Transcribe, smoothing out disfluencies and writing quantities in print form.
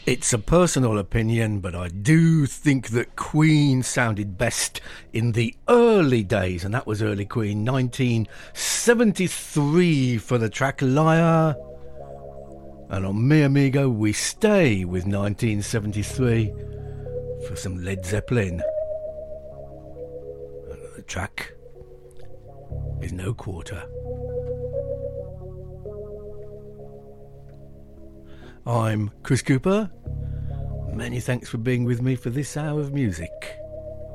It's a personal opinion, but I do think that Queen sounded best in the early days, and that was early Queen, 1973 for the track Liar. And on Mi Amigo, we stay with 1973 for some Led Zeppelin. And the track is No Quarter. I'm Chris Cooper. Many thanks for being with me for this hour of music.